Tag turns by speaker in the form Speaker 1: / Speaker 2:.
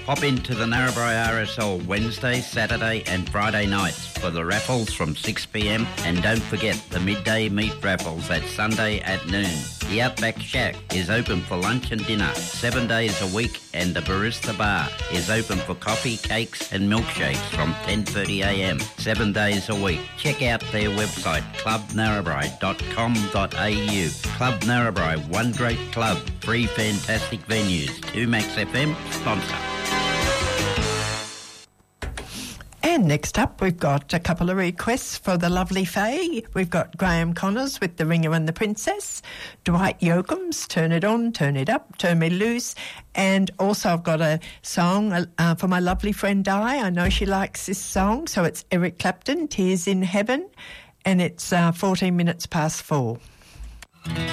Speaker 1: Pop into the Narrabri RSL Wednesday, Saturday and Friday nights for the raffles from 6pm, and don't forget the midday meat raffles at Sunday at noon. The Outback Shack is open for lunch and dinner 7 days a week, and the Barista Bar is open for coffee, cakes and milkshakes from 10:30am 7 days a week. Check out their website clubnarrabri.com.au. Club Narrabri, one great club, three fantastic venues. 2Max FM sponsor.
Speaker 2: And next up, we've got a couple of requests for the lovely Faye. We've got Graham Connors with The Ringer and the Princess, Dwight Yoakam's Turn It On, Turn It Up, Turn Me Loose, and also I've got a song for my lovely friend Di. I know she likes this song, so it's Eric Clapton, Tears in Heaven, and it's 14 minutes past 4.